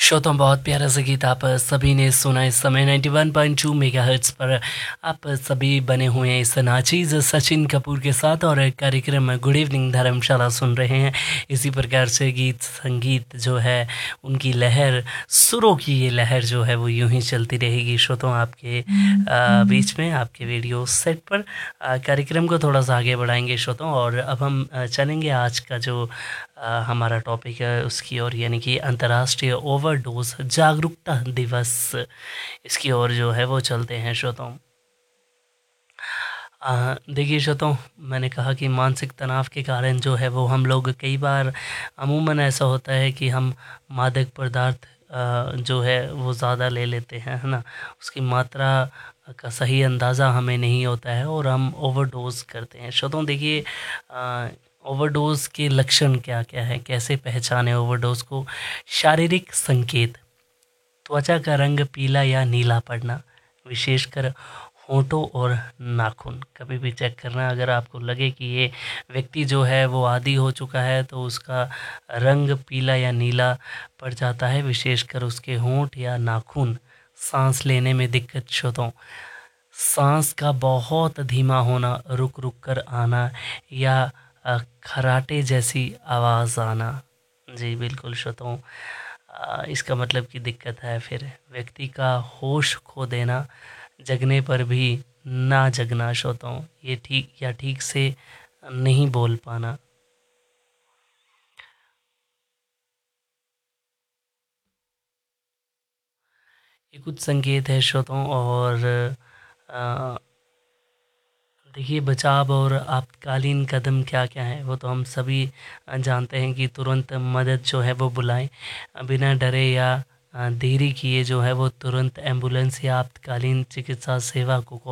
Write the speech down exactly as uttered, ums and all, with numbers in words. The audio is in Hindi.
श्रोताओं, बहुत प्यारा सा गीत आप सभी ने सुना इस समय ninety one point two megahertz पर आप सभी बने हुए हैं इस नाचीज़ सचिन कपूर के साथ और कार्यक्रम गुड इवनिंग धर्मशाला सुन रहे हैं। इसी प्रकार से गीत संगीत जो है उनकी लहर, सुरों की ये लहर जो है वो यूं ही चलती रहेगी श्रोताओं आपके आ, बीच में, आपके रेडियो सेट पर। आ, कार्यक्रम को थोड़ा सा आगे बढ़ाएंगे श्रोताओं और अब हम आ, चलेंगे आज का जो आ, हमारा टॉपिक है उसकी ओर, यानी कि अंतर्राष्ट्रीय ओवरडोज जागरूकता दिवस, इसकी ओर जो है वो चलते हैं श्रोताओं। आ, देखिए श्रोताओं, मैंने कहा कि मानसिक तनाव के कारण जो है वो हम लोग कई बार अमूमन ऐसा होता है कि हम मादक पदार्थ आ, जो है वो ज़्यादा ले लेते हैं, है ना। उसकी मात्रा का सही अंदाज़ा हमें नहीं होता है और हम ओवरडोज करते हैं श्रोताओं। देखिए, ओवरडोज के लक्षण क्या क्या है, कैसे पहचाने ओवरडोज को। शारीरिक संकेत: त्वचा का रंग पीला या नीला पड़ना, विशेषकर होंठों और नाखून। कभी भी चेक करना, अगर आपको लगे कि ये व्यक्ति जो है वो आदी हो चुका है तो उसका रंग पीला या नीला पड़ जाता है, विशेषकर उसके होंठ या नाखून। सांस लेने में दिक्कत श्रोताओं, सांस का बहुत धीमा होना, रुक रुक कर आना या अ, खराटे जैसी आवाज़ आना। जी बिल्कुल श्रोताओं, अ, इसका मतलब कि दिक्कत है। फिर व्यक्ति का होश खो देना, जगने पर भी ना जगना श्रोताओं, ये ठीक या ठीक से नहीं बोल पाना। ये कुछ संकेत है श्रोताओं। और अ, देखिए, बचाव और आपातकालीन कदम क्या क्या है वो तो हम सभी अ, जानते हैं कि तुरंत मदद जो है वो बुलाएं, अ, बिना डरे या अ, देरी किए जो है वो तुरंत एम्बुलेंस या आपातकालीन चिकित्सा सेवा को